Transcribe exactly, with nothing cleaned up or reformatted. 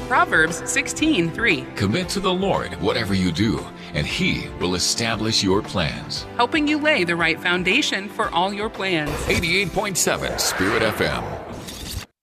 Proverbs sixteen three. Commit to the Lord whatever you do, and He will establish your plans. Helping you lay the right foundation for all your plans. eighty-eight point seven Spirit F M.